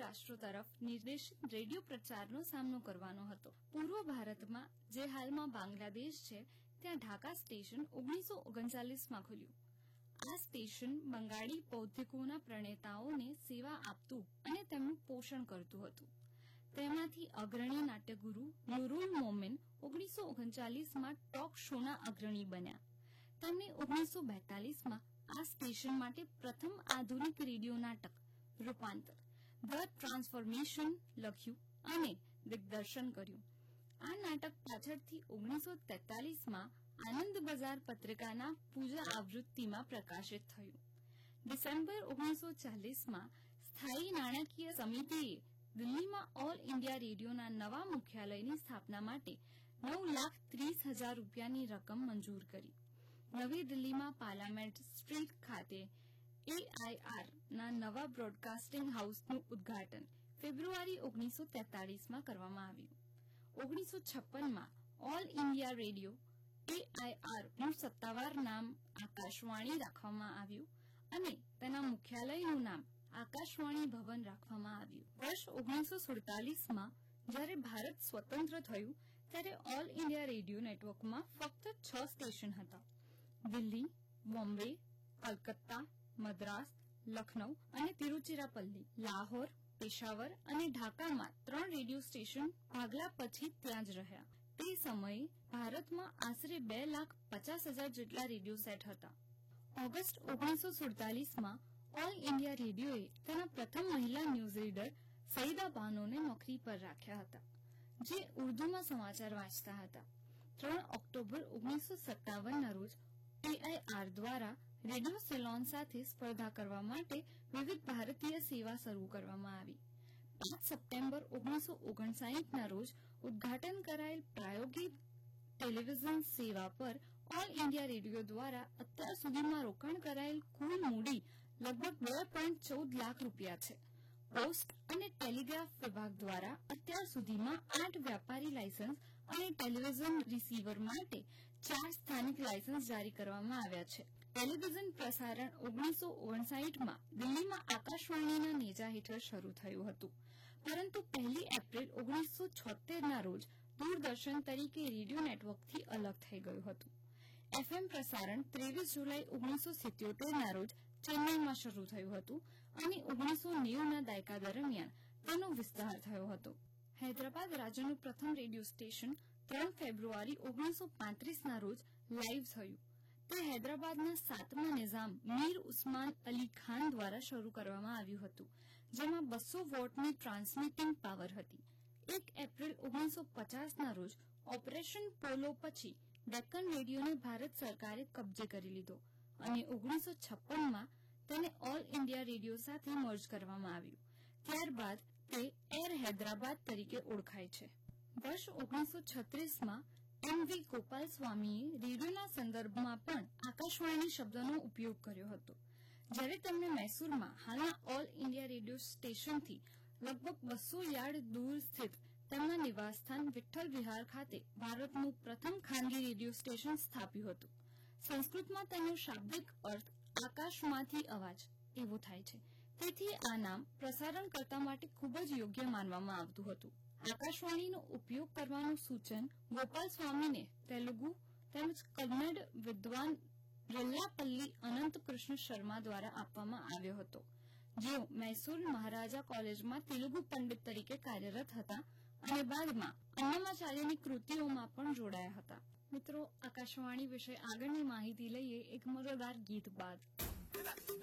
રાષ્ટ્રો તરફ નિર્દેશિત રેડિયો પ્રચારનો સામનો કરવાનો હતો. પૂર્વ ભારતમાં, જે હાલમાં બાંગ્લાદેશ છે, ત્યાં ઢાકા સ્ટેશન 1939માં ખુલ્યું. આ સ્ટેશન બંગાળી બૌદ્ધિકોના પ્રણેતાઓને સેવા આપતું અને તેમનું પોષણ કરતું હતું. તેમાંથી અગ્રણી નાટ્યગુરુ નુરુલ મોમિન 1939માં ટોક શોના અગ્રણી બન્યા. તેમણે 1942માં આ સ્ટેશન માટે પ્રથમ આધુનિક રેડિયો નાટક રૂપાંતર ધ ટ્રાન્સફોર્મેશન લખ્યું અને દિગ્દર્શન કર્યું. આ નાટક પાછળથી 1943માં આનંદ બજાર પત્રિકાના પૂજા આવૃત્તિમાં પ્રકાશિત થયું. ડિસેમ્બર 1940માં સ્થાયી નાણાકીય સમિતિએ દિલ્હીમાં ઓલ ઇન્ડિયા રેડિયોના નવા મુખ્યાલયની સ્થાપના માટે 9,30,000 રૂપિયાની રકમ મંજૂર કરી. નવી દિલ્હીમાં પાર્લામેન્ટ સ્ટ્રીટ ખાતે AIR ના નવા બ્રોડકાસ્ટિંગ હાઉસનું ઉદ્ઘાટન ફેબ્રુઆરી 1943માં કરવામાં આવ્યું. 1956માં ઓલ ઇન્ડિયા રેડિયો AIR નું સત્તાવાર નામ આકાશવાણી રાખવામાં આવ્યું અને તેના મુખ્યાલયનું નામ આકાશવાણી ભવન રાખવામાં આવ્યું. વર્ષ 1947માં જ્યારે ભારત સ્વતંત્ર થયું ત્યારે ઓલ ઇન્ડિયા રેડિયો નેટવર્કમાં ફક્ત 6 સ્ટેશન હતા. દિલ્હી, બોમ્બે, કલકત્તા, મદ્રાસ, લખનૌ અને તિરુચિરાપલ્લી, લાહોર, પેશાવર અને ઢાકામાં 3 રેડિયો સ્ટેશન ભાગલા પછી ત્યાં જ રહ્યા. તે સમયે ભારતમાં આશરે 2,50,000 જેટલા રેડિયો સેટ હતા. ઓગસ્ટ 1947માં ઓલ ઇન્ડિયા રેડિયોએ તેના પ્રથમ મહિલા ન્યૂઝ રીડર સઈદા બાનોને નોકરી પર રાખ્યા હતા, જે ઉર્દુમાં સમાચાર વાંચતા હતા. 3 ઓક્ટોબર 1957ના રોજ AIR દ્વારા રેડિયો સેલોન સાથે સ્પર્ધા કરવા માટે વિવિધ ભારતીય સેવા શરૂ કરવામાં આવી. 5 સપ્ટેમ્બર 1959ના રોજ ઉદ્ઘાટન કરાયેલ પ્રાયોગિક ટેલિવિઝન સેવા પર ઓલ ઇન્ડિયા રેડિયો દ્વારા અત્યાર સુધીમાં રોકાણ કરાયેલ કુલ મૂડી લગભગ 2.14 લાખ રૂપિયા છે. પોસ્ટ અને ટેલિગ્રાફ વિભાગ દ્વારા અત્યાર સુધીમાં 8 વ્યાપારી લાયસન્સ અને ટેલિવિઝન રિસીવર માટે 4 સ્થાનિક લાયસન્સ જારી કરવામાં આવ્યા છે. ટેલિવિઝન પ્રસારણ 1959માં દિલ્હીમાં આકાશવાણીના નેજા હેઠળ શરૂ થયું હતું, પરંતુ 1 એપ્રિલ 1976ના રોજ દૂરદર્શન તરીકે રેડિયો નેટવર્કથી અલગ થઈ ગયું હતું. FM પ્રસારણ 23 જુલાઈ 1977ના રોજ ચેન્નઈમાં શરૂ થયું હતું અને 1990ના દાયકા દરમિયાન તેનો વિસ્તાર થયો હતો. હૈદરાબાદ રાજ્યનું પ્રથમ રેડિયો સ્ટેશન 3 ફેબ્રુઆરી 1935ના રોજ લાઇવ થયું. તે હૈદરાબાદના 7મા નિઝામ મીર ઉસ્માન અલી ખાન દ્વારા શરૂ કરવામાં આવ્યું હતું, જેમાં 200 વોટની ટ્રાન્સમિટિંગ પાવર હતી. 1 એપ્રિલ 1950ના રોજ ઓપરેશન પોલો પછી ડેક્કન રેડિયોને ભારત સરકારે કબજે કરી લીધો અને 1956માં તેને ઓલ ઇન્ડિયા રેડિયો સાથે મર્જ કરવામાં આવ્યું. ત્યારબાદ તે એર હૈદરાબાદ તરીકે ઓળખાય છે. વર્ષ 1936માં MV ગોપાલ સ્વામીએ રેડિયોના સંદર્ભમાં પણ આકાશવાણી શબ્દનો ઉપયોગ કર્યો હતો. જ્યારે તેમણે મૈસૂરમાં હાલના ઓલ ઇન્ડિયા રેડિયો સ્ટેશનથી લગભગ 200 યાર્ડ દૂર સ્થિત તેમના નિવાસસ્થાન વિઠ્ઠલ વિહાર ખાતે ભારતનું પ્રથમ ખાનગી રેડિયો સ્ટેશન સ્થાપ્યું હતું. સંસ્કૃતમાં તેનો શાબ્દિક અર્થ આકાશમાંથી અવાજ એવો થાય છે, તેથી આ નામ પ્રસારણકર્તા માટે ખૂબ જ યોગ્ય માનવામાં આવતું હતું. આકાશવાણીનો ઉપયોગ કરવાનું સૂચન ગોપાલ સ્વામીને તેલુગુ તેમજ કન્નડ વિદ્વાન યલ્લાપલ્લી અનંત કૃષ્ણ શર્મા દ્વારા આપવામાં આવ્યો હતો, જેઓ મૈસૂર મહારાજા કોલેજમાં તેલુગુ પંડિત તરીકે કાર્યરત હતા અને બાદમાં અન્નમાચાર્યની કૃતિઓમાં પણ જોડાયા હતા. મિત્રો, આકાશવાણી વિશે આગળની માહિતી લઈએ એક મજેદાર ગીત બાદ.